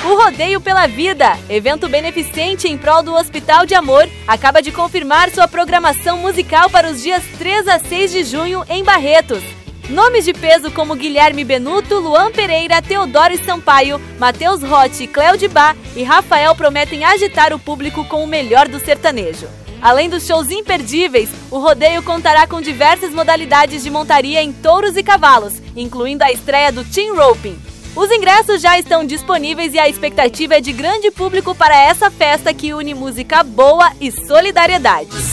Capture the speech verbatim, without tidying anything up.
O Rodeio pela Vida, evento beneficente em prol do Hospital de Amor, acaba de confirmar sua programação musical para os dias três a seis de junho em Barretos. Nomes de peso como Guilherme Benuto, Luan Pereira, Teodoro Sampaio, Matheus Rotti, Cléo de Bá e Rafael prometem agitar o público com o melhor do sertanejo. Além dos shows imperdíveis, o rodeio contará com diversas modalidades de montaria em touros e cavalos, incluindo a estreia do Team Roping. Os ingressos já estão disponíveis e a expectativa é de grande público para essa festa que une música boa e solidariedade.